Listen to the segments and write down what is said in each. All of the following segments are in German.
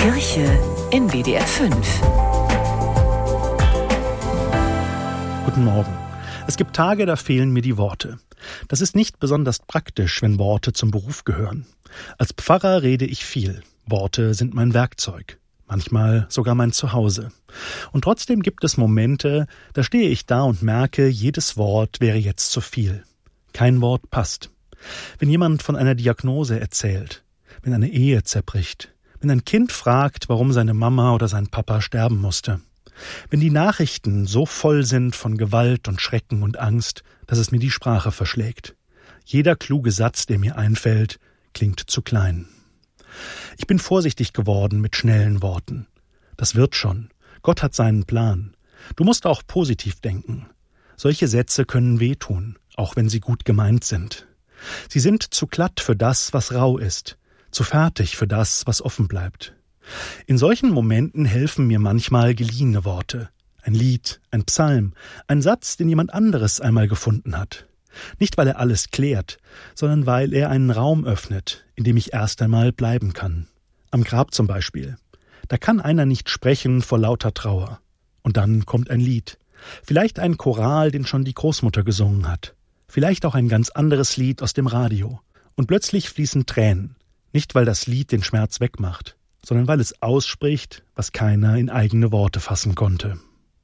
Kirche in WDR 5. Guten Morgen. Es gibt Tage, da fehlen mir die Worte. Das ist nicht besonders praktisch, wenn Worte zum Beruf gehören. Als Pfarrer rede ich viel. Worte sind mein Werkzeug. Manchmal sogar mein Zuhause. Und trotzdem gibt es Momente, da stehe ich da und merke, jedes Wort wäre jetzt zu viel. Kein Wort passt. Wenn jemand von einer Diagnose erzählt, wenn eine Ehe zerbricht, wenn ein Kind fragt, warum seine Mama oder sein Papa sterben musste, wenn die Nachrichten so voll sind von Gewalt und Schrecken und Angst, dass es mir die Sprache verschlägt. Jeder kluge Satz, der mir einfällt, klingt zu klein. Ich bin vorsichtig geworden mit schnellen Worten. Das wird schon. Gott hat seinen Plan. Du musst auch positiv denken. Solche Sätze können wehtun, auch wenn sie gut gemeint sind. Sie sind zu glatt für das, was rau ist, zu fertig für das, was offen bleibt. In solchen Momenten helfen mir manchmal geliehene Worte. Ein Lied, ein Psalm, ein Satz, den jemand anderes einmal gefunden hat. Nicht, weil er alles klärt, sondern weil er einen Raum öffnet, in dem ich erst einmal bleiben kann. Am Grab zum Beispiel. Da kann einer nicht sprechen vor lauter Trauer. Und dann kommt ein Lied. Vielleicht ein Choral, den schon die Großmutter gesungen hat. Vielleicht auch ein ganz anderes Lied aus dem Radio. Und plötzlich fließen Tränen. Nicht, weil das Lied den Schmerz wegmacht, sondern weil es ausspricht, was keiner in eigene Worte fassen konnte.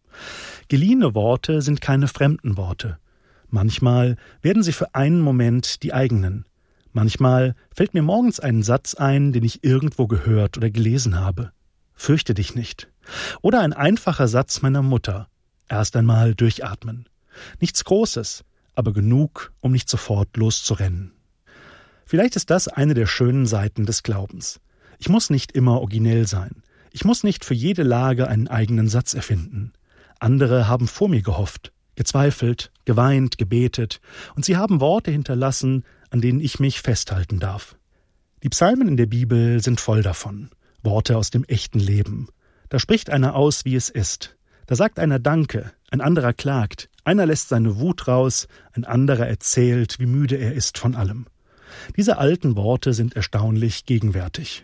Geliehene Worte sind keine fremden Worte. Manchmal werden sie für einen Moment die eigenen. Manchmal fällt mir morgens ein Satz ein, den ich irgendwo gehört oder gelesen habe. Fürchte dich nicht. Oder ein einfacher Satz meiner Mutter. Erst einmal durchatmen. Nichts Großes, aber genug, um nicht sofort loszurennen. Vielleicht ist das eine der schönen Seiten des Glaubens. Ich muss nicht immer originell sein. Ich muss nicht für jede Lage einen eigenen Satz erfinden. Andere haben vor mir gehofft, gezweifelt, geweint, gebetet, und sie haben Worte hinterlassen, an denen ich mich festhalten darf. Die Psalmen in der Bibel sind voll davon. Worte aus dem echten Leben. Da spricht einer aus, wie es ist. Da sagt einer Danke, ein anderer klagt, einer lässt seine Wut raus, ein anderer erzählt, wie müde er ist von allem. Diese alten Worte sind erstaunlich gegenwärtig.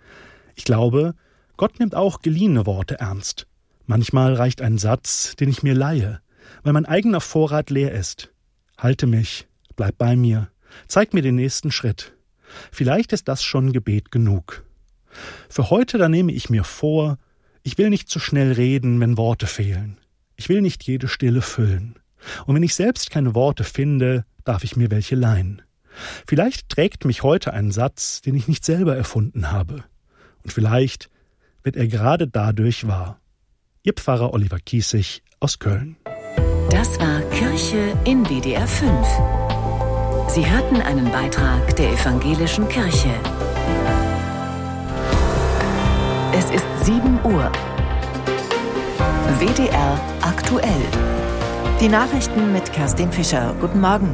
Ich glaube, Gott nimmt auch geliehene Worte ernst. Manchmal reicht ein Satz, den ich mir leihe, weil mein eigener Vorrat leer ist. Halte mich, bleib bei mir, zeig mir den nächsten Schritt. Vielleicht ist das schon Gebet genug. Für heute, da nehme ich mir vor, ich will nicht zu schnell reden, wenn Worte fehlen. Ich will nicht jede Stille füllen. Und wenn ich selbst keine Worte finde, darf ich mir welche leihen. Vielleicht trägt mich heute ein Satz, den ich nicht selber erfunden habe. Und vielleicht wird er gerade dadurch wahr. Ihr Pfarrer Oliver Kiesig aus Köln. Das war Kirche in WDR 5. Sie hörten einen Beitrag der Evangelischen Kirche. Es ist 7 Uhr. WDR aktuell. Die Nachrichten mit Kerstin Fischer. Guten Morgen.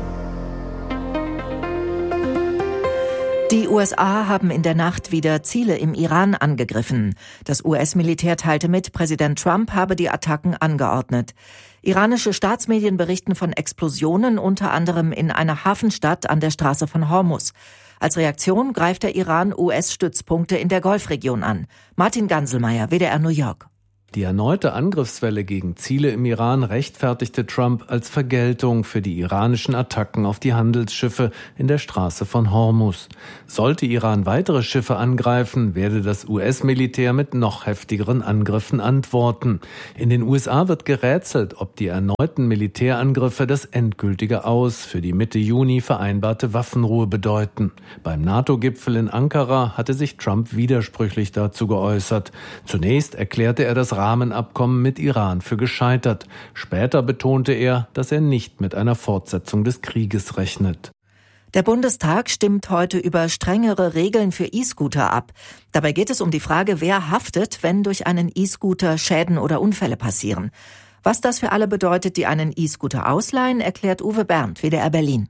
Die USA haben in der Nacht wieder Ziele im Iran angegriffen. Das US-Militär teilte mit, Präsident Trump habe die Attacken angeordnet. Iranische Staatsmedien berichten von Explosionen, unter anderem in einer Hafenstadt an der Straße von Hormuz. Als Reaktion greift der Iran US-Stützpunkte in der Golfregion an. Martin Ganselmeier, WDR New York. Die erneute Angriffswelle gegen Ziele im Iran rechtfertigte Trump als Vergeltung für die iranischen Attacken auf die Handelsschiffe in der Straße von Hormuz. Sollte Iran weitere Schiffe angreifen, werde das US-Militär mit noch heftigeren Angriffen antworten. In den USA wird gerätselt, ob die erneuten Militärangriffe das endgültige Aus für die Mitte Juni vereinbarte Waffenruhe bedeuten. Beim NATO-Gipfel in Ankara hatte sich Trump widersprüchlich dazu geäußert. Zunächst erklärte er das Rahmenabkommen mit Iran für gescheitert. Später betonte er, dass er nicht mit einer Fortsetzung des Krieges rechnet. Der Bundestag stimmt heute über strengere Regeln für E-Scooter ab. Dabei geht es um die Frage, wer haftet, wenn durch einen E-Scooter Schäden oder Unfälle passieren. Was das für alle bedeutet, die einen E-Scooter ausleihen, erklärt Uwe Berndt, WDR Berlin.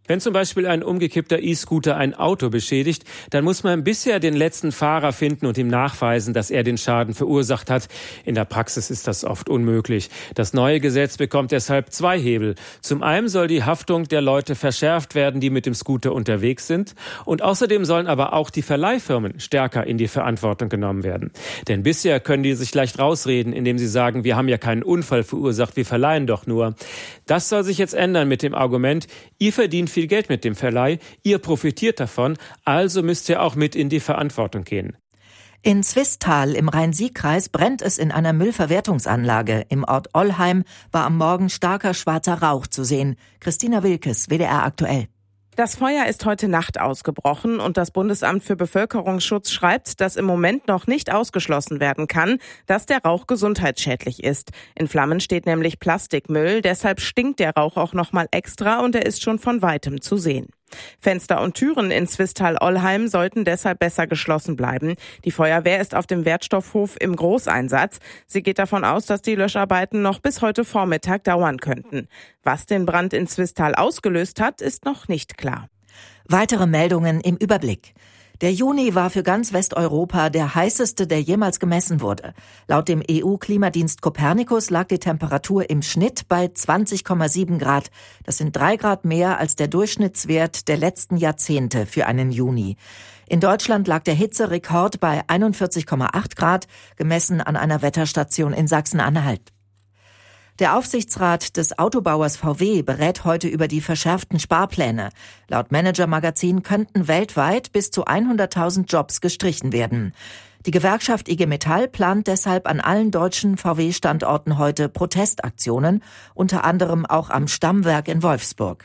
Wenn zum Beispiel ein umgekippter E-Scooter ein Auto beschädigt, dann muss man bisher den letzten Fahrer finden und ihm nachweisen, dass er den Schaden verursacht hat. In der Praxis ist das oft unmöglich. Das neue Gesetz bekommt deshalb 2 Hebel. Zum einen soll die Haftung der Leute verschärft werden, die mit dem Scooter unterwegs sind. Und außerdem sollen aber auch die Verleihfirmen stärker in die Verantwortung genommen werden. Denn bisher können die sich leicht rausreden, indem sie sagen, wir haben ja keinen Unfall verursacht, wir verleihen doch nur. Das soll sich jetzt ändern mit dem Argument, ihr verdient viel Geld mit dem Verleih, ihr profitiert davon, also müsst ihr auch mit in die Verantwortung gehen. In Zwistal im Rhein-Sieg-Kreis brennt es in einer Müllverwertungsanlage. Im Ort Ollheim war am Morgen starker schwarzer Rauch zu sehen. Christina Wilkes, WDR aktuell. Das Feuer ist heute Nacht ausgebrochen und das Bundesamt für Bevölkerungsschutz schreibt, dass im Moment noch nicht ausgeschlossen werden kann, dass der Rauch gesundheitsschädlich ist. In Flammen steht nämlich Plastikmüll, deshalb stinkt der Rauch auch nochmal extra und er ist schon von weitem zu sehen. Fenster und Türen in Zwistal-Ollheim sollten deshalb besser geschlossen bleiben. Die Feuerwehr ist auf dem Wertstoffhof im Großeinsatz. Sie geht davon aus, dass die Löscharbeiten noch bis heute Vormittag dauern könnten. Was den Brand in Zwistal ausgelöst hat, ist noch nicht klar. Weitere Meldungen im Überblick. Der Juni war für ganz Westeuropa der heißeste, der jemals gemessen wurde. Laut dem EU-Klimadienst Copernicus lag die Temperatur im Schnitt bei 20,7 Grad. Das sind 3 Grad mehr als der Durchschnittswert der letzten Jahrzehnte für einen Juni. In Deutschland lag der Hitzerekord bei 41,8 Grad, gemessen an einer Wetterstation in Sachsen-Anhalt. Der Aufsichtsrat des Autobauers VW berät heute über die verschärften Sparpläne. Laut Manager-Magazin könnten weltweit bis zu 100.000 Jobs gestrichen werden. Die Gewerkschaft IG Metall plant deshalb an allen deutschen VW-Standorten heute Protestaktionen, unter anderem auch am Stammwerk in Wolfsburg.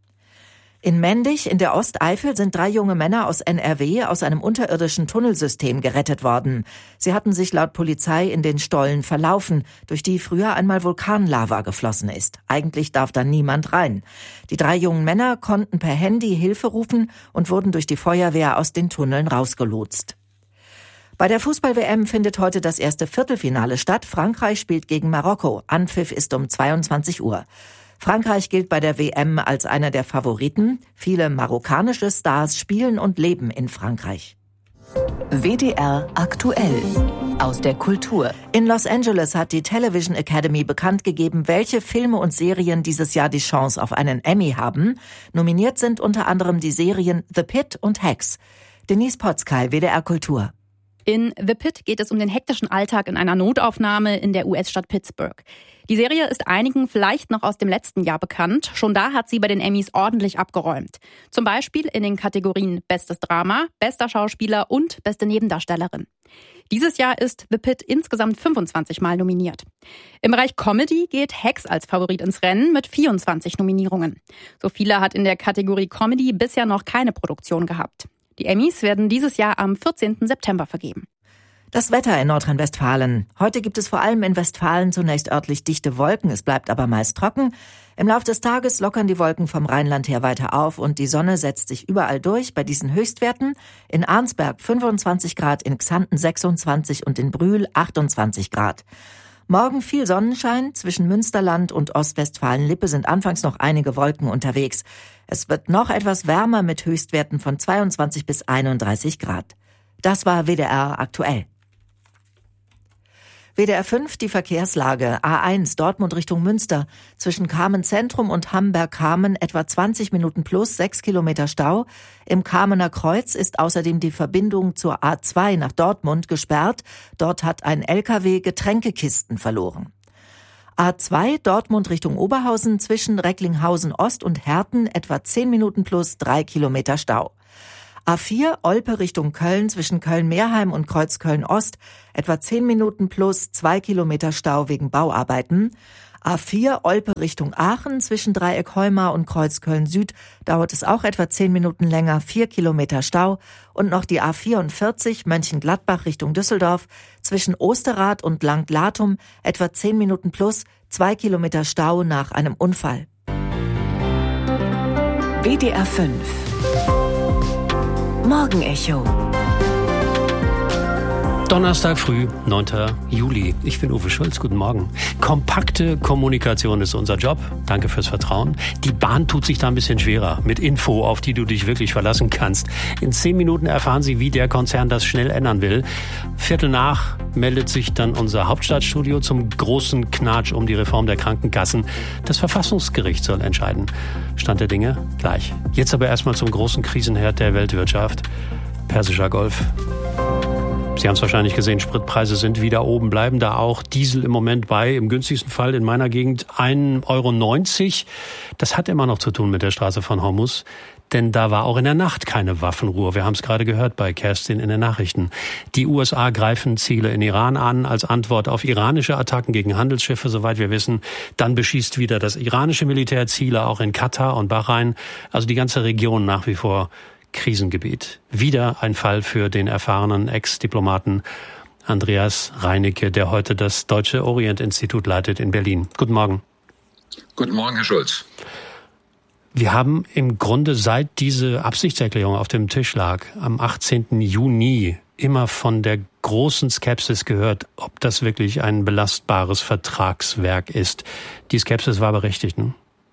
In Mendig in der Osteifel sind 3 junge Männer aus NRW aus einem unterirdischen Tunnelsystem gerettet worden. Sie hatten sich laut Polizei in den Stollen verlaufen, durch die früher einmal Vulkanlava geflossen ist. Eigentlich darf da niemand rein. Die 3 jungen Männer konnten per Handy Hilfe rufen und wurden durch die Feuerwehr aus den Tunneln rausgelotst. Bei der Fußball-WM findet heute das erste Viertelfinale statt. Frankreich spielt gegen Marokko. Anpfiff ist um 22 Uhr. Frankreich gilt bei der WM als einer der Favoriten. Viele marokkanische Stars spielen und leben in Frankreich. WDR aktuell aus der Kultur. In Los Angeles hat die Television Academy bekannt gegeben, welche Filme und Serien dieses Jahr die Chance auf einen Emmy haben. Nominiert sind unter anderem die Serien The Pit und Hacks. Denise Potzkay, WDR Kultur. In The Pit geht es um den hektischen Alltag in einer Notaufnahme in der US-Stadt Pittsburgh. Die Serie ist einigen vielleicht noch aus dem letzten Jahr bekannt. Schon da hat sie bei den Emmys ordentlich abgeräumt. Zum Beispiel in den Kategorien Bestes Drama, Bester Schauspieler und Beste Nebendarstellerin. Dieses Jahr ist The Pit insgesamt 25 Mal nominiert. Im Bereich Comedy geht Hacks als Favorit ins Rennen mit 24 Nominierungen. So viele hat in der Kategorie Comedy bisher noch keine Produktion gehabt. Die Emmys werden dieses Jahr am 14. September vergeben. Das Wetter in Nordrhein-Westfalen. Heute gibt es vor allem in Westfalen zunächst örtlich dichte Wolken, es bleibt aber meist trocken. Im Laufe des Tages lockern die Wolken vom Rheinland her weiter auf und die Sonne setzt sich überall durch bei diesen Höchstwerten. In Arnsberg 25 Grad, in Xanten 26 und in Brühl 28 Grad. Morgen viel Sonnenschein, zwischen Münsterland und Ostwestfalen-Lippe sind anfangs noch einige Wolken unterwegs. Es wird noch etwas wärmer mit Höchstwerten von 22 bis 31 Grad. Das war WDR aktuell. WDR 5, die Verkehrslage. A1 Dortmund Richtung Münster. Zwischen Kamen-Zentrum und Hamberg-Kamen etwa 20 Minuten plus 6 Kilometer Stau. Im Kamener Kreuz ist außerdem die Verbindung zur A2 nach Dortmund gesperrt. Dort hat ein LKW Getränkekisten verloren. A2 Dortmund Richtung Oberhausen zwischen Recklinghausen Ost und Herten etwa 10 Minuten plus 3 Kilometer Stau. A4 Olpe Richtung Köln zwischen Köln-Meerheim und Kreuzköln-Ost etwa 10 Minuten plus 2 Kilometer Stau wegen Bauarbeiten. A4 Olpe Richtung Aachen zwischen Dreieck Heumar und Kreuzköln Süd dauert es auch etwa 10 Minuten länger, 4 Kilometer Stau. Und noch die A44 Mönchengladbach Richtung Düsseldorf zwischen Osterrath und Langlatum etwa 10 Minuten plus 2 Kilometer Stau nach einem Unfall. WDR 5 Morgenecho. Donnerstag früh, 9. Juli. Ich bin Uwe Schulz, guten Morgen. Kompakte Kommunikation ist unser Job. Danke fürs Vertrauen. Die Bahn tut sich da ein bisschen schwerer mit Info, auf die du dich wirklich verlassen kannst. In 10 Minuten erfahren Sie, wie der Konzern das schnell ändern will. 7:15 meldet sich dann unser Hauptstadtstudio zum großen Knatsch um die Reform der Krankenkassen. Das Verfassungsgericht soll entscheiden. Stand der Dinge? Gleich. Jetzt aber erstmal zum großen Krisenherd der Weltwirtschaft. Persischer Golf. Sie haben es wahrscheinlich gesehen, Spritpreise sind wieder oben, bleiben da auch. Diesel im Moment bei, im günstigsten Fall in meiner Gegend 1,90 €. Das hat immer noch zu tun mit der Straße von Hormuz, denn da war auch in der Nacht keine Waffenruhe. Wir haben es gerade gehört bei Kerstin in den Nachrichten. Die USA greifen Ziele in Iran an als Antwort auf iranische Attacken gegen Handelsschiffe, soweit wir wissen. Dann beschießt wieder das iranische Militär Ziele auch in Katar und Bahrain. Also die ganze Region nach wie vor Krisengebiet. Wieder ein Fall für den erfahrenen Ex-Diplomaten Andreas Reinecke, der heute das Deutsche Orient-Institut leitet in Berlin. Guten Morgen. Guten Morgen, Herr Schulz. Wir haben im Grunde, seit diese Absichtserklärung auf dem Tisch lag, am 18. Juni, immer von der großen Skepsis gehört, ob das wirklich ein belastbares Vertragswerk ist. Die Skepsis war berechtigt, ne?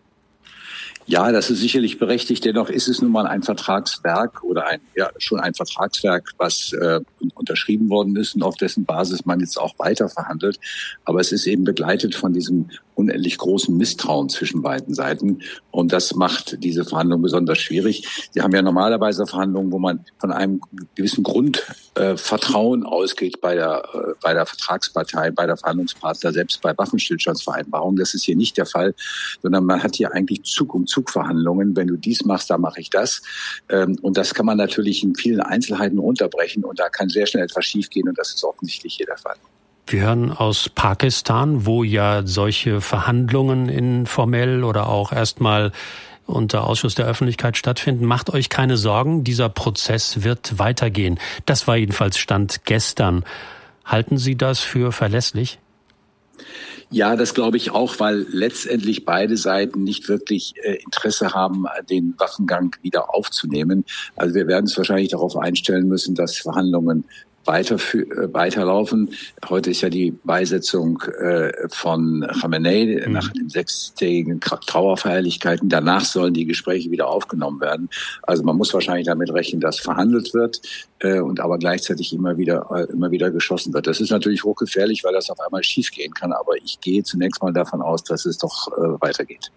Ja, das ist sicherlich berechtigt. Dennoch ist es nun mal ein Vertragswerk oder schon ein Vertragswerk, was unterschrieben worden ist und auf dessen Basis man jetzt auch weiter verhandelt. Aber es ist eben begleitet von diesem unendlich großen Misstrauen zwischen beiden Seiten. Und das macht diese Verhandlung besonders schwierig. Sie haben ja normalerweise Verhandlungen, wo man von einem gewissen Grundvertrauen ausgeht bei der Vertragspartei, bei der Verhandlungspartner, selbst bei Waffenstillstandsvereinbarungen. Das ist hier nicht der Fall, sondern man hat hier eigentlich Zug um Zug Verhandlungen. Wenn du dies machst, dann mache ich das. Und das kann man natürlich in vielen Einzelheiten runterbrechen und da kann sehr schnell etwas schiefgehen und das ist offensichtlich hier der Fall. Wir hören aus Pakistan, wo ja solche Verhandlungen informell oder auch erstmal unter Ausschuss der Öffentlichkeit stattfinden. Macht euch keine Sorgen, dieser Prozess wird weitergehen. Das war jedenfalls Stand gestern. Halten Sie das für verlässlich? Ja, das glaube ich auch, weil letztendlich beide Seiten nicht wirklich Interesse haben, den Waffengang wieder aufzunehmen. Also wir werden es wahrscheinlich darauf einstellen müssen, dass Verhandlungen weiterlaufen. Heute ist ja die Beisetzung von Khamenei nach den 6-tägigen Trauerfeierlichkeiten. Danach sollen die Gespräche wieder aufgenommen werden. Also man muss wahrscheinlich damit rechnen, dass verhandelt wird und aber gleichzeitig immer wieder geschossen wird. Das ist natürlich hochgefährlich, weil das auf einmal schiefgehen kann. Aber ich gehe zunächst mal davon aus, dass es doch weitergeht.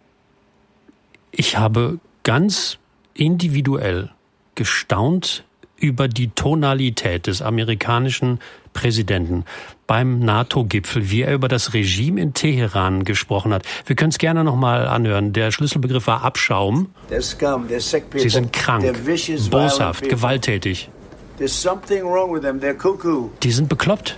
Ich habe ganz individuell gestaunt über die Tonalität des amerikanischen Präsidenten beim NATO-Gipfel, wie er über das Regime in Teheran gesprochen hat. Wir können es gerne noch mal anhören. Der Schlüsselbegriff war Abschaum. Sie sind krank, boshaft, gewalttätig. Die sind bekloppt.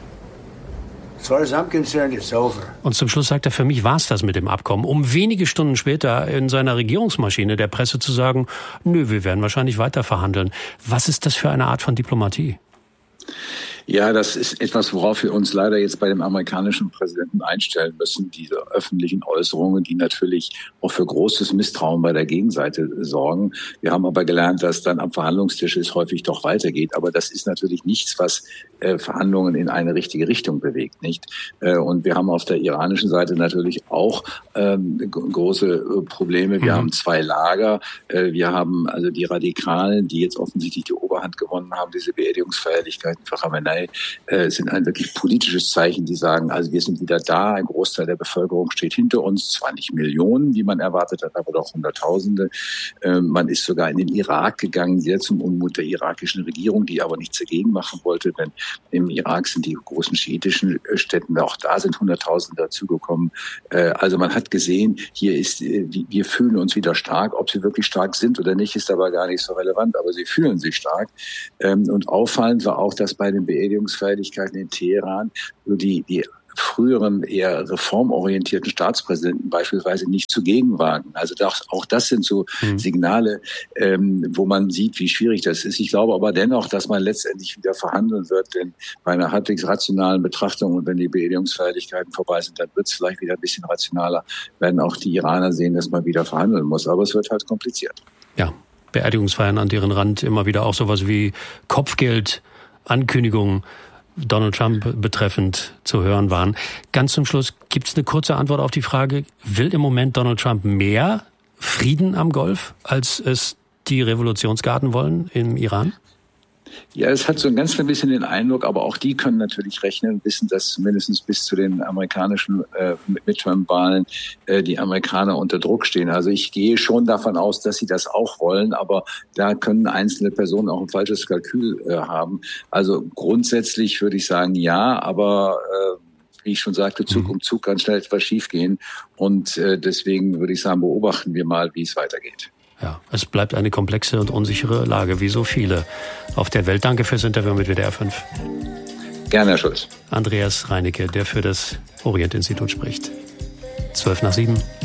Und zum Schluss sagt er, für mich war es das mit dem Abkommen. Um wenige Stunden später in seiner Regierungsmaschine der Presse zu sagen, nö, wir werden wahrscheinlich weiter verhandeln. Was ist das für eine Art von Diplomatie? Ja, das ist etwas, worauf wir uns leider jetzt bei dem amerikanischen Präsidenten einstellen müssen. Diese öffentlichen Äußerungen, die natürlich auch für großes Misstrauen bei der Gegenseite sorgen. Wir haben aber gelernt, dass dann am Verhandlungstisch es häufig doch weitergeht. Aber das ist natürlich nichts, was Verhandlungen in eine richtige Richtung bewegt, nicht? Und wir haben auf der iranischen Seite natürlich auch große Probleme. Wir haben zwei Lager. Wir haben also die Radikalen, die jetzt offensichtlich die Oberhand gewonnen haben. Diese Beerdigungsfeierlichkeiten für Khamenei sind ein wirklich politisches Zeichen, die sagen, also wir sind wieder da, ein Großteil der Bevölkerung steht hinter uns, zwar nicht Millionen, wie man erwartet hat, aber doch Hunderttausende. Man ist sogar in den Irak gegangen, sehr zum Unmut der irakischen Regierung, die aber nichts dagegen machen wollte, denn im Irak sind die großen schiitischen Städten, auch da sind Hunderttausende dazugekommen. Also man hat gesehen, hier ist, wir fühlen uns wieder stark. Ob sie wirklich stark sind oder nicht, ist aber gar nicht so relevant, aber sie fühlen sich stark. Und auffallend war auch, dass bei den Beerdigungsfeierlichkeiten in Teheran so die früheren eher reformorientierten Staatspräsidenten beispielsweise nicht zugegen waren. Also auch das sind so Signale, wo man sieht, wie schwierig das ist. Ich glaube aber dennoch, dass man letztendlich wieder verhandeln wird, denn bei einer halbwegs rationalen Betrachtung und wenn die Beerdigungsfeierlichkeiten vorbei sind, dann wird es vielleicht wieder ein bisschen rationaler, werden auch die Iraner sehen, dass man wieder verhandeln muss. Aber es wird halt kompliziert. Ja, Beerdigungsfeiern, an deren Rand immer wieder auch sowas wie Kopfgeld, Ankündigungen. Donald Trump betreffend zu hören waren. Ganz zum Schluss, gibt es eine kurze Antwort auf die Frage, will im Moment Donald Trump mehr Frieden am Golf, als es die Revolutionsgarden wollen im Iran? Ja, es hat so ein ganz bisschen den Eindruck, aber auch die können natürlich rechnen und wissen, dass mindestens bis zu den amerikanischen Midterm-Wahlen die Amerikaner unter Druck stehen. Also ich gehe schon davon aus, dass sie das auch wollen, aber da können einzelne Personen auch ein falsches Kalkül haben. Also grundsätzlich würde ich sagen, ja, aber wie ich schon sagte, Zug um Zug kann schnell etwas schiefgehen. Und deswegen würde ich sagen, beobachten wir mal, wie es weitergeht. Ja, es bleibt eine komplexe und unsichere Lage, wie so viele auf der Welt. Danke fürs Interview mit WDR 5. Gerne, Herr Schulz. Andreas Reinecke, der für das Orient-Institut spricht. 7:12.